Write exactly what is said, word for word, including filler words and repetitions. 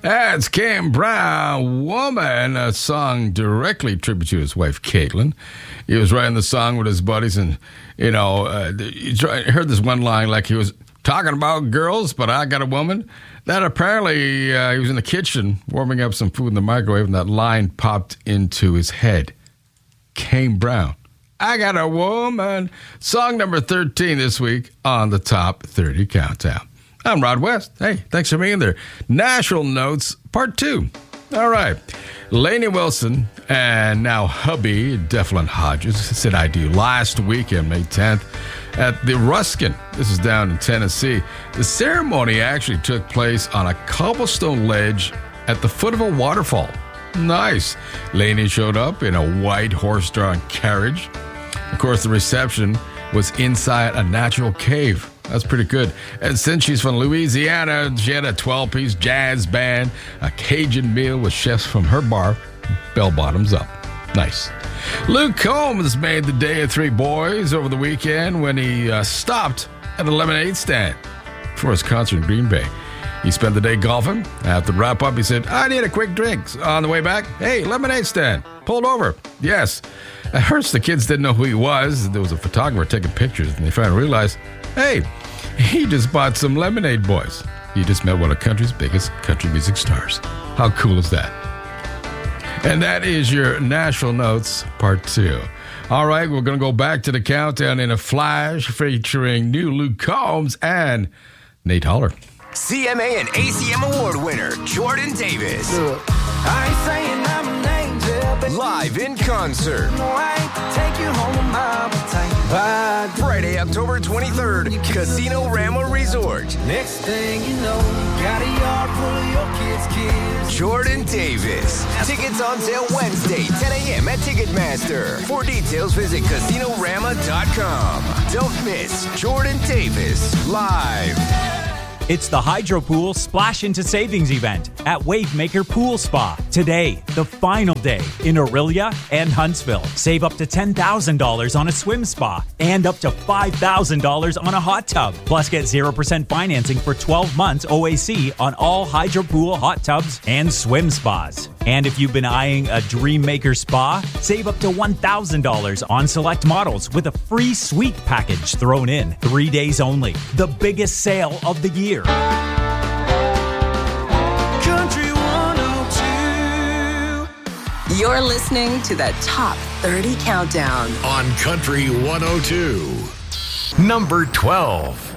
That's Kane Brown, Woman, a song directly tribute to his wife, Caitlin. He was writing the song with his buddies, and, you know, uh, you heard this one line like he was talking about girls, but I got a woman. That apparently uh, he was in the kitchen warming up some food in the microwave, and that line popped into his head. Kane Brown, I got a woman. Song number thirteen this week on the Top thirty Countdown. I'm Rod West. Hey, thanks for being there. National Notes, Part two. All right. Lainey Wilson and now hubby, Declan Hodges, said I do last weekend, May tenth, at the Ruskin. This is down in Tennessee. The ceremony actually took place on a cobblestone ledge at the foot of a waterfall. Nice. Lainey showed up in a white horse-drawn carriage. Of course, the reception was inside a natural cave. That's pretty good. And since she's from Louisiana, she had a twelve-piece jazz band, a Cajun meal with chefs from her bar, Bell Bottoms Up. Nice. Luke Combs made the day of three boys over the weekend when he uh, stopped at a lemonade stand for his concert in Green Bay. He spent the day golfing. After the wrap-up, he said, I need a quick drink. On the way back, hey, lemonade stand. Pulled over. Yes. At first, the kids didn't know who he was. There was a photographer taking pictures, and they finally realized, hey, he just bought some Lemonade Boys. He just met one of country's biggest country music stars. How cool is that? And that is your National Notes, Part two. All right, we're going to go back to the countdown in a flash featuring new Luke Combs and Nate Holler. C M A and A C M award winner, Jordan Davis. I ain't saying I'm an angel, but Live in concert. no, I ain't take you home on my tank. But Friday, October twenty-third, Casino Rama Resort. next thing you know, you got a yard full of your kids' kids. Jordan Davis. Tickets on sale Wednesday, ten a.m. at Ticketmaster. For details, visit casino rama dot com. Don't miss Jordan Davis live. It's the Hydro Pool Splash into Savings event at Wavemaker Pool Spa. Today, the final day in Aurelia and Huntsville. Save up to ten thousand dollars on a swim spa and up to five thousand dollars on a hot tub. Plus, get zero percent financing for twelve months O A C on all Hydro Pool hot tubs and swim spas. And if you've been eyeing a Dream Maker spa, save up to one thousand dollars on select models with a free suite package thrown in. Three days only. The biggest sale of the year. Country one oh two. You're listening to the Top thirty Countdown. On Country one oh two. Number twelve.